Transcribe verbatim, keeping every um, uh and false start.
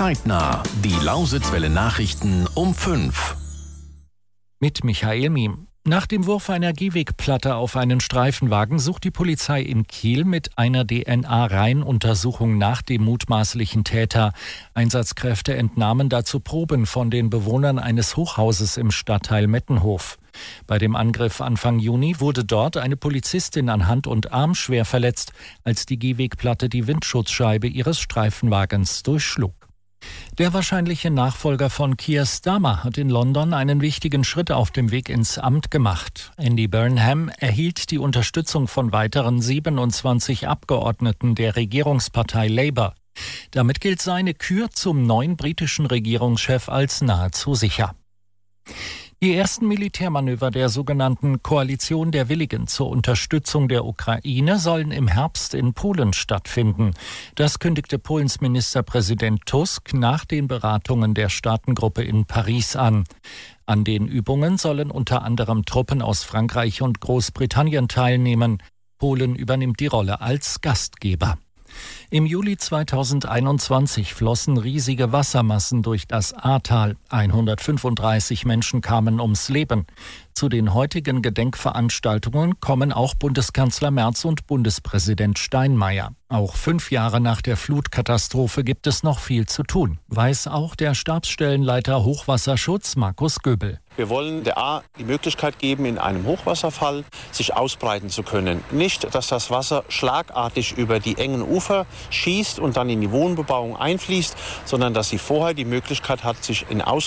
Zeitnah. Die Lausitzwelle Nachrichten um fünf. Mit Michael Miem. Nach dem Wurf einer Gehwegplatte auf einen Streifenwagen sucht die Polizei in Kiel mit einer D N A-Reihenuntersuchung nach dem mutmaßlichen Täter. Einsatzkräfte entnahmen dazu Proben von den Bewohnern eines Hochhauses im Stadtteil Mettenhof. Bei dem Angriff Anfang Juni wurde dort eine Polizistin an Hand und Arm schwer verletzt, als die Gehwegplatte die Windschutzscheibe ihres Streifenwagens durchschlug. Der wahrscheinliche Nachfolger von Keir Starmer hat in London einen wichtigen Schritt auf dem Weg ins Amt gemacht. Andy Burnham erhielt die Unterstützung von weiteren siebenundzwanzig Abgeordneten der Regierungspartei Labour. Damit gilt seine Kür zum neuen britischen Regierungschef als nahezu sicher. Die ersten Militärmanöver der sogenannten Koalition der Willigen zur Unterstützung der Ukraine sollen im Herbst in Polen stattfinden. Das kündigte Polens Ministerpräsident Tusk nach den Beratungen der Staatengruppe in Paris an. An den Übungen sollen unter anderem Truppen aus Frankreich und Großbritannien teilnehmen. Polen übernimmt die Rolle als Gastgeber. Im Juli zweitausendeinundzwanzig flossen riesige Wassermassen durch das Ahrtal. hundertfünfunddreißig Menschen kamen ums Leben. Zu den heutigen Gedenkveranstaltungen kommen auch Bundeskanzler Merz und Bundespräsident Steinmeier. Auch fünf Jahre nach der Flutkatastrophe gibt es noch viel zu tun, weiß auch der Stabsstellenleiter Hochwasserschutz Markus Göbel. Wir wollen der Ahr die Möglichkeit geben, in einem Hochwasserfall sich ausbreiten zu können. Nicht, dass das Wasser schlagartig über die engen Ufer schießt und dann in die Wohnbebauung einfließt, sondern dass sie vorher die Möglichkeit hat, sich in Aus